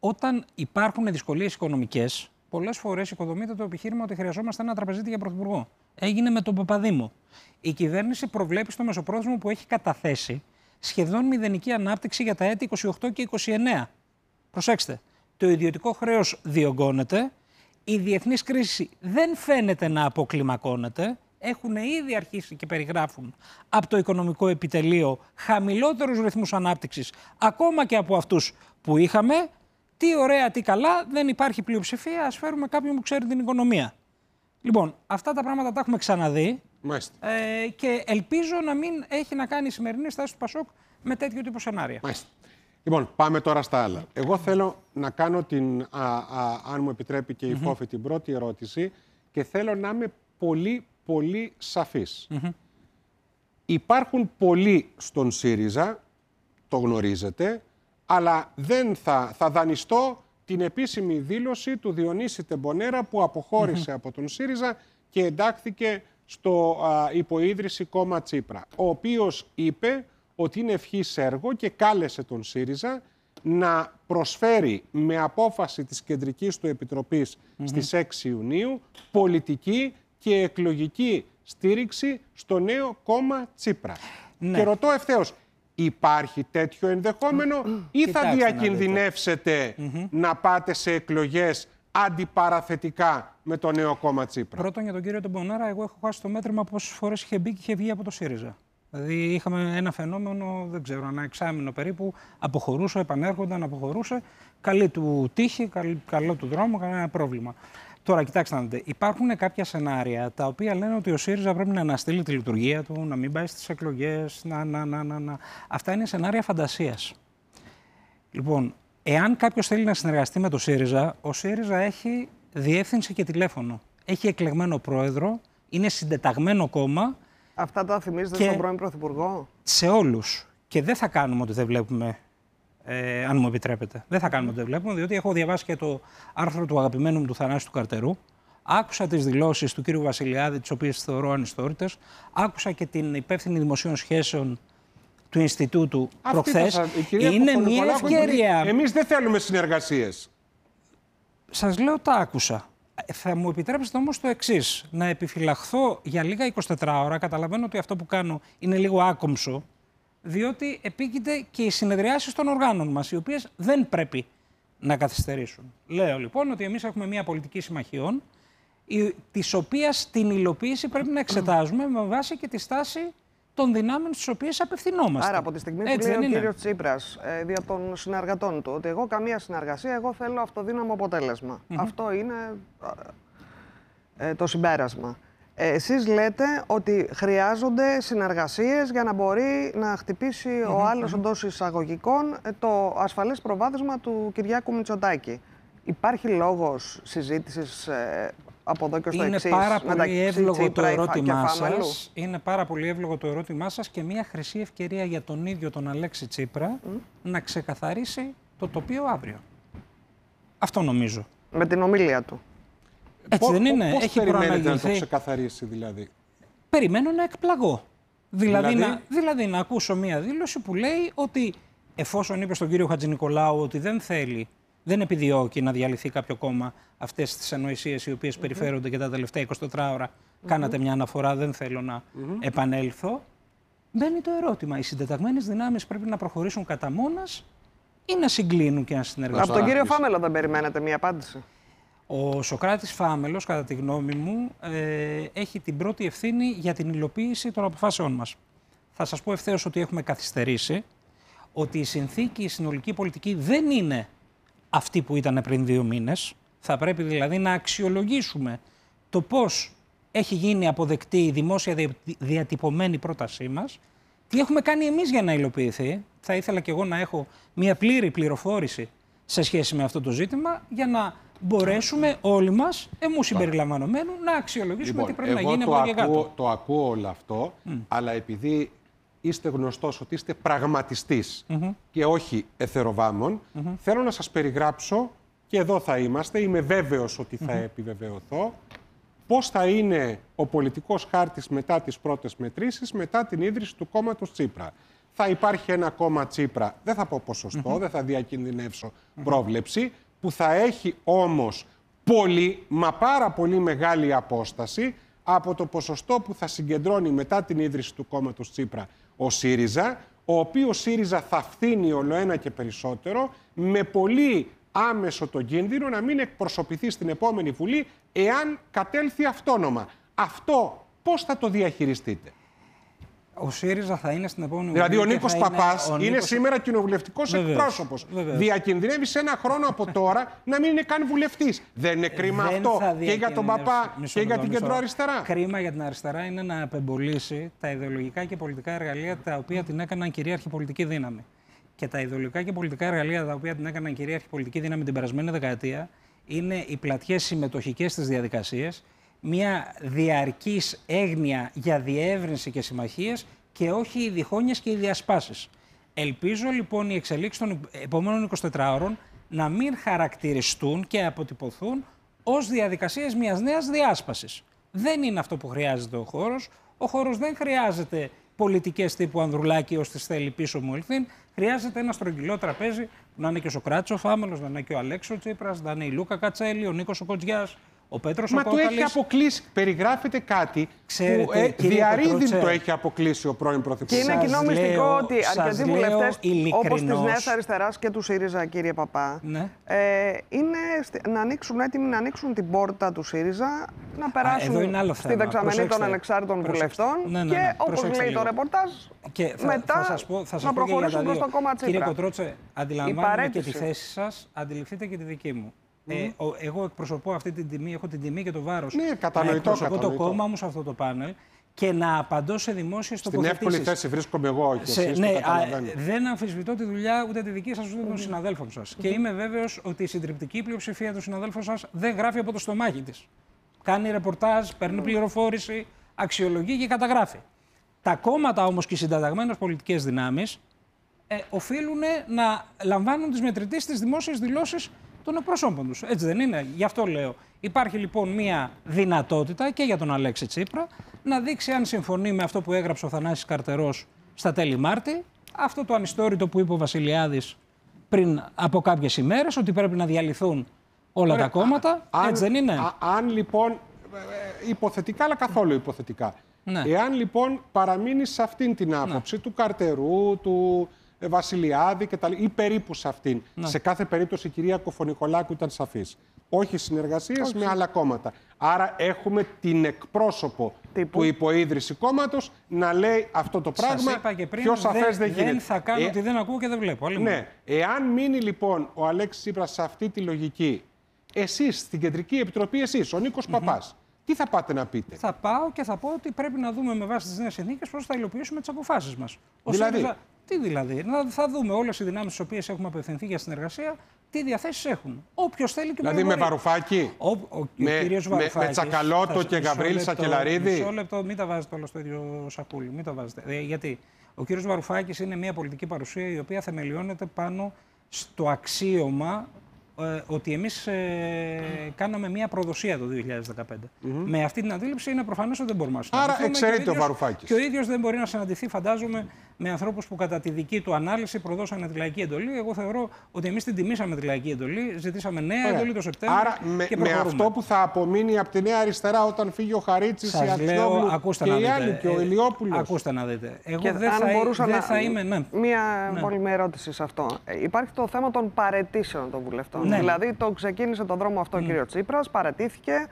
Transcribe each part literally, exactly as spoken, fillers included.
όταν υπάρχουν δυσκολίες οικονομικές, πολλές φορές οικοδομείται το επιχείρημα ότι χρειαζόμαστε ένα τραπεζίτη για πρωθυπουργό. Έγινε με τον Παπαδήμο. Η κυβέρνηση προβλέπει στο μεσοπρόθεσμο που έχει καταθέσει σχεδόν μηδενική ανάπτυξη για τα έτη είκοσι οκτώ και είκοσι εννέα. Προσέξτε, το ιδιωτικό χρέος διωγγώνεται, η διεθνής κρίση δεν φαίνεται να αποκλιμακώνεται, έχουν ήδη αρχίσει και περιγράφουν από το οικονομικό επιτελείο χαμηλότερους ρυθμούς ανάπτυξης, ακόμα και από αυτούς που είχαμε. Τι ωραία, τι καλά, δεν υπάρχει πλειοψηφία, ας φέρουμε κάποιον που ξέρει την οικονομία. Λοιπόν, αυτά τα πράγματα τα έχουμε ξαναδεί ε, και ελπίζω να μην έχει να κάνει η σημερινή στάση του Πασόκ με τέτοιο τύπο σενάρια. Μάλιστα. Λοιπόν, πάμε τώρα στα άλλα. Εγώ θέλω να κάνω την, α, α, αν μου επιτρέπει και η mm-hmm. Φόφη, την πρώτη ερώτηση και θέλω να είμαι πολύ, πολύ σαφής. Mm-hmm. Υπάρχουν πολλοί στον ΣΥΡΙΖΑ, το γνωρίζετε, αλλά δεν θα, θα δανειστώ την επίσημη δήλωση του Διονύση Τεμπονέρα που αποχώρησε mm-hmm. από τον ΣΥΡΙΖΑ και εντάχθηκε στο α, υποίδρυση κόμμα Τσίπρα, ο οποίος είπε ότι είναι ευχής έργο και κάλεσε τον ΣΥΡΙΖΑ να προσφέρει με απόφαση της Κεντρικής του Επιτροπής mm-hmm. στις έξι Ιουνίου πολιτική και εκλογική στήριξη στο νέο κόμμα Τσίπρα. Ναι. Και ρωτώ ευθέως, υπάρχει τέτοιο ενδεχόμενο mm-hmm. ή θα Κοιτάξτε διακινδυνεύσετε να, mm-hmm. να πάτε σε εκλογές αντιπαραθετικά με το νέο κόμμα Τσίπρα? Πρώτον, για τον κύριο Τεμπονέρα, εγώ έχω χάσει το μέτρημα πόσες φορές είχε μπει και είχε βγει από το ΣΥΡΙΖΑ. Δηλαδή είχαμε ένα φαινόμενο, δεν ξέρω, ένα εξάμηνο περίπου, αποχωρούσε, επανέρχονταν, αποχωρούσε. Καλή του τύχη, καλ, καλό του δρόμο, κανένα πρόβλημα. Τώρα, κοιτάξτε να δείτε, υπάρχουν κάποια σενάρια τα οποία λένε ότι ο ΣΥΡΙΖΑ πρέπει να αναστείλει τη λειτουργία του, να μην πάει στις εκλογές, να, να, να, να, να. Αυτά είναι σενάρια φαντασίας. Λοιπόν, εάν κάποιος θέλει να συνεργαστεί με το ΣΥΡΙΖΑ, ο ΣΥΡΙΖΑ έχει διεύθυνση και τηλέφωνο. Έχει εκλεγμένο πρόεδρο, είναι συντεταγμένο κόμμα. Αυτά τα θυμίζετε στον πρώην Πρωθυπουργό? Σε όλους. Και δεν θα κάνουμε ότι δεν βλέπουμε, ε, αν μου επιτρέπετε. Δεν θα κάνουμε ότι δεν βλέπουμε, διότι έχω διαβάσει και το άρθρο του αγαπημένου μου του Θανάση του Καρτερού. Άκουσα τις δηλώσεις του κύριου Βασιλιάδη, τις οποίες θεωρώ ανιστόρητες. Άκουσα και την υπεύθυνη δημοσίων σχέσεων του Ινστιτούτου προχθές. Είναι μια ευκαιρία. Εμείς δεν θέλουμε συνεργασίες. Σας λέω τα άκουσα. Θα μου επιτρέψετε όμως το εξής, να επιφυλαχθώ για λίγα εικοσιτέσσερις ώρα. Καταλαβαίνω ότι αυτό που κάνω είναι λίγο άκομψο, διότι επίκειται και οι συνεδριάσεις των οργάνων μας, οι οποίες δεν πρέπει να καθυστερήσουν. Λέω λοιπόν ότι εμείς έχουμε μια πολιτική συμμαχιών, της οποίας την υλοποίηση πρέπει να εξετάζουμε με βάση και τη στάση των δυνάμεων στις οποίες απευθυνόμαστε. Άρα από τη στιγμή που λέει ο κύριος Τσίπρας ε, δια των συνεργατών του ότι εγώ καμία συνεργασία, εγώ θέλω αυτοδύναμο αποτέλεσμα. Mm-hmm. Αυτό είναι ε, το συμπέρασμα. Ε, εσείς λέτε ότι χρειάζονται συνεργασίες για να μπορεί να χτυπήσει mm-hmm. ο άλλος mm-hmm. εντός εισαγωγικών ε, το ασφαλές προβάδισμα του Κυριάκου Μητσοτάκη. Υπάρχει λόγος συζήτησης ε, από εδώ και στο είναι εξής, πάρα πολύ εύλογο το ερώτημά σας. Είναι Είναι πάρα πολύ εύλογο το ερώτημά σας και μια χρυσή ευκαιρία για τον ίδιο τον Αλέξη Τσίπρα mm. να ξεκαθαρίσει το τοπίο αύριο. Αυτό νομίζω. Με την ομιλία του. Έτσι δεν είναι? Πώς Έχει περιμένετε να το ξεκαθαρίσει δηλαδή? Περιμένω να εκπλαγώ. Δηλαδή, δηλαδή... Να, δηλαδή να ακούσω μια δήλωση που λέει ότι εφόσον είπε στον κύριο Χατζηνικολάου ότι δεν θέλει, δεν επιδιώκει να διαλυθεί κάποιο κόμμα αυτές τις ανοησίες οι οποίες mm-hmm. περιφέρονται και τα τελευταία εικοσιτέσσερις ώρα. Mm-hmm. Κάνατε μια αναφορά, δεν θέλω να mm-hmm. επανέλθω. Μπαίνει το ερώτημα. Οι συντεταγμένες δυνάμεις πρέπει να προχωρήσουν κατά μόνας ή να συγκλίνουν και να συνεργαστούν? Από τον κύριο Φάμελο δεν περιμένετε μια απάντηση? Ο Σωκράτης Φάμελος, κατά τη γνώμη μου, ε, έχει την πρώτη ευθύνη για την υλοποίηση των αποφάσεών μας. Θα σας πω ευθέως ότι έχουμε καθυστερήσει, ότι η συνθήκη, η συνολική πολιτική δεν είναι αυτή που ήταν πριν δύο μήνες. Θα πρέπει δηλαδή να αξιολογήσουμε το πώς έχει γίνει αποδεκτή η δημόσια διατυπωμένη πρότασή μας, τι έχουμε κάνει εμείς για να υλοποιηθεί. Θα ήθελα και εγώ να έχω μια πλήρη πληροφόρηση σε σχέση με αυτό το ζήτημα, για να μπορέσουμε όλοι μας, εμούς συμπεριλαμβανομένου, να αξιολογήσουμε λοιπόν, τι πρέπει να γίνει από εδώ και κάτω. Το ακούω όλο αυτό, mm. αλλά επειδή είστε γνωστός ότι είστε πραγματιστής mm-hmm. και όχι εθεροβάμων, mm-hmm. θέλω να σας περιγράψω, και εδώ θα είμαστε, είμαι βέβαιος ότι θα mm-hmm. επιβεβαιωθώ, πώς θα είναι ο πολιτικός χάρτης μετά τις πρώτες μετρήσεις, μετά την ίδρυση του κόμματος Τσίπρα. θα υπάρχει ένα κόμμα Τσίπρα, δεν θα πω ποσοστό, mm-hmm. δεν θα διακινδυνεύσω mm-hmm. πρόβλεψη, που θα έχει όμως πολύ, μα πάρα πολύ μεγάλη απόσταση από το ποσοστό που θα συγκεντρώνει μετά την ίδρυση του κόμματος Τσίπρα ο ΣΥΡΙΖΑ, ο οποίος ΣΥΡΙΖΑ θα φθήνει ολοένα και περισσότερο, με πολύ άμεσο το κίνδυνο να μην εκπροσωπηθεί στην επόμενη Βουλή, εάν κατέλθει αυτόνομα. Αυτό πώς θα το διαχειριστείτε? Ο ΣΥΡΙΖΑ θα είναι στην επόμενη Βουλή. Δηλαδή, ο Νίκος Παπάς είναι, Νίκος... σήμερα κοινοβουλευτικός εκπρόσωπος. Διακινδυνεύει σε ένα χρόνο από τώρα να μην είναι καν βουλευτής. Δεν είναι κρίμα Δεν αυτό και για τον Παπά και για την κεντροαριστερά? Κρίμα για την αριστερά είναι να απεμπολίσει τα ιδεολογικά και πολιτικά εργαλεία τα οποία την έκαναν κυρίαρχη πολιτική δύναμη. Και τα ιδεολογικά και πολιτικά εργαλεία τα οποία την έκαναν κυρίαρχη πολιτική δύναμη την περασμένη δεκαετία είναι οι πλατιές συμμετοχικές στις διαδικασίες, μια διαρκής έγνοια για διεύρυνση και συμμαχίες και όχι οι διχόνοιες και οι διασπάσεις. Ελπίζω λοιπόν οι εξελίξεις των επόμενων εικοσιτετράωρων να μην χαρακτηριστούν και αποτυπωθούν ως διαδικασίες μιας νέας διάσπασης. Δεν είναι αυτό που χρειάζεται ο χώρος. Ο χώρος δεν χρειάζεται πολιτικές τύπου Ανδρουλάκη ώστε θέλει πίσω μου ελθύν. Χρειάζεται ένα στρογγυλό τραπέζι που να είναι και ο Σοκράτης ο Φάμελος, να είναι και ο Αλέξης Τσίπρας, να είναι η Λούκα Κατσέλη, ο Νίκος ο Κοτζιάς, ο Πέτρος ο Μα Κόκαλης. του έχει αποκλείσει. Περιγράφεται κάτι Ξέρετε, που ε, διαρρήδην Κοτρότσε, το έχει αποκλείσει ο πρώην Πρωθυπουργός. Και είναι κοινό μυστικό ότι αρκετοί βουλευτές, όπως της Νέας Αριστεράς και του ΣΥΡΙΖΑ, κύριε Παπά, ναι. ε, είναι να ανοίξουν, έτοιμοι να ανοίξουν την πόρτα του ΣΥΡΙΖΑ, να περάσουν Α, στη δεξαμενή των ανεξάρτητων βουλευτών ναι, ναι, ναι, και, όπως λέει το ρεπορτάζ, και θα, μετά θα σας πω, θα σας να προχωρήσουν προς το κόμμα Τσίπρα. Κύριε Κοτρότσε, αντιλαμβάνομαι και τη θέση σας, αντιληφθείτε και τη δική μου. Mm. Ε, ο, εγώ εκπροσωπώ αυτή την τιμή, έχω την τιμή και το βάρος ναι, να εκπροσωπώ το κόμμα μου σε αυτό το πάνελ και να απαντώ σε δημόσιες τοποθετήσεις. Στην εύκολη θέση βρίσκομαι εγώ και σε, εσείς ναι, το α, δεν αμφισβητώ τη δουλειά ούτε τη δική σας ούτε των mm. συναδέλφων σας. Mm. Και είμαι βέβαιος ότι η συντριπτική πλειοψηφία των συναδέλφων σας δεν γράφει από το στομάχι της. Κάνει ρεπορτάζ, παίρνει mm. πληροφόρηση, αξιολογεί και καταγράφει. Τα κόμματα όμως και οι συνταγμένες πολιτικές δυνάμεις ε, οφείλουν να λαμβάνουν τις μετρητές στις δημόσιες δηλώσεις των εκπροσώπων τους. Έτσι δεν είναι? Γι' αυτό λέω. Υπάρχει λοιπόν μια δυνατότητα και για τον Αλέξη Τσίπρα να δείξει αν συμφωνεί με αυτό που έγραψε ο Θανάσης Καρτερός στα τέλη Μάρτη, αυτό το ανιστόρητο που είπε ο Βασιλιάδης πριν από κάποιες ημέρες, ότι πρέπει να διαλυθούν όλα Ωραία. τα κόμματα. Αν, Έτσι δεν είναι? Α, αν λοιπόν, υποθετικά αλλά καθόλου υποθετικά, ναι. εάν λοιπόν παραμείνει σε αυτήν την άποψη ναι. του Καρτερού, του Βασιλιάδη και τα ή περίπου σε αυτήν. Ναι. Σε κάθε περίπτωση η κυρία Κοφωνικολάκου ήταν σαφής. Όχι συνεργασίες με άλλα κόμματα. Άρα έχουμε την εκπρόσωπο Τύπου. του υποίδρυση κόμματος να λέει αυτό το πράγμα. Σας είπα και πριν, πιο σαφές δεν, δεν γίνεται. Δεν θα κάνω ε, ότι δεν ακούω και δεν βλέπω. Άλλη ναι. Εάν μείνει λοιπόν ο Αλέξης Τσίπρας σε αυτή τη λογική, εσείς στην Κεντρική Επιτροπή, εσείς, ο Νίκος mm-hmm. Παπάς, τι θα πάτε να πείτε? Θα πάω και θα πω ότι πρέπει να δούμε με βάση τις νέες συνθήκες πώς θα υλοποιήσουμε τις αποφάσεις μας. Δηλαδή. ΣΥΡΙΖΑ, τι δηλαδή? Να, θα δούμε όλες οι δυνάμεις στις οποίες έχουμε απευθυνθεί για συνεργασία, τι διαθέσεις έχουν. Όποιος θέλει και Δηλαδή με Βαρουφάκη, ο, ο, ο με, κύριος με, με Τσακαλώτο και Γαβρίλη Σακελαρίδη. Μισό λεπτό, μην τα βάζετε όλα στο ίδιο σακούλι. Μην τα βάζετε. Ε, γιατί ο κύριος Βαρουφάκης είναι μια πολιτική παρουσία η οποία θεμελιώνεται πάνω στο αξίωμα ε, ότι εμείς ε, κάναμε μια προδοσία το δύο χιλιάδες δεκαπέντε. Mm-hmm. Με αυτή την αντίληψη είναι προφανές ότι δεν μπορούμε να συναντηθούμε. Άρα εξαιρείται ο Βαρουφάκης. Και ο ίδιος δεν μπορεί να συναντηθεί, φαντάζομαι, με ανθρώπους που κατά τη δική του ανάλυση προδώσανε τη λαϊκή εντολή. Εγώ θεωρώ ότι εμείς την τιμήσαμε τη λαϊκή εντολή, ζητήσαμε νέα Ωραία. εντολή το Σεπτέμβριο. Άρα με, με αυτό που θα απομείνει από τη Νέα Αριστερά όταν φύγει ο Χαρίτσης, η Αξιόγλου και οι άλλοι και ο Ηλιόπουλος. Ακούστε να δείτε. Εγώ και δεν θα, δεν να... θα είμαι. Ναι. Μία ναι. πολύ με ερώτηση σε αυτό. Ε, υπάρχει το θέμα των παραιτήσεων των βουλευτών. Ναι. Δηλαδή το ξεκίνησε τον δρόμο αυτό ο mm. κ. Τσίπρας, παραιτήθηκε.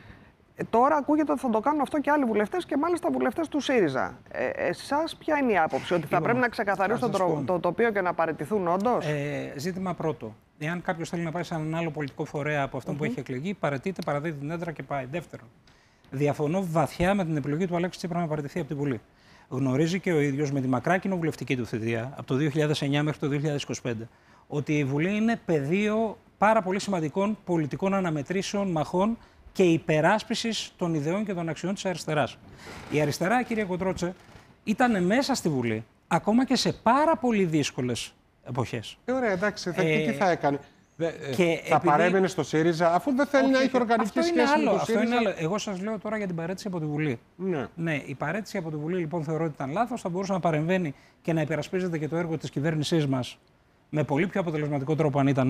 Τώρα ακούγεται ότι θα το κάνουν αυτό και άλλοι βουλευτές και μάλιστα βουλευτές του ΣΥΡΙΖΑ. Ε, εσάς ποια είναι η άποψη, ότι θα λοιπόν, πρέπει να ξεκαθαρίσουν το, το τοπίο και να παραιτηθούν όντως? Ε, ζήτημα πρώτο. Εάν κάποιος θέλει να πάει σε έναν άλλο πολιτικό φορέα από αυτόν mm-hmm. που έχει εκλεγεί, παραιτείται, παραδίδει την έδρα και πάει. Δεύτερον, διαφωνώ βαθιά με την επιλογή του Αλέξη Τσίπρα να παραιτηθεί από την Βουλή. Γνωρίζει και ο ίδιος με τη μακρά κοινοβουλευτική του θητεία, από το δύο χιλιάδες εννιά μέχρι το δύο χιλιάδες είκοσι πέντε, ότι η Βουλή είναι πεδίο πάρα πολύ σημαντικών πολιτικών αναμετρήσεων, μαχών και υπεράσπισης των ιδεών και των αξιών της αριστεράς. Η αριστερά, κύριε Κοτρότσε, ήταν μέσα στη Βουλή, ακόμα και σε πάρα πολύ δύσκολες εποχές. Ε, ωραία, εντάξει, ε... τι θα έκανε. Και θα επειδή... παρέμενε στο ΣΥΡΙΖΑ, αφού δεν θέλει όχι, να έχει οργανική σχέση άλλο, με το αυτό ΣΥΡΙΖΑ. Είναι άλλο. Εγώ σας λέω τώρα για την παρέτηση από τη Βουλή. Ναι. ναι, η παρέτηση από τη Βουλή λοιπόν θεωρώ ότι ήταν λάθος. Θα μπορούσε να παρεμβαίνει και να υπερασπίζεται και το έργο της κυβέρνησής μας με πολύ πιο αποτελεσματικό τρόπο αν ήταν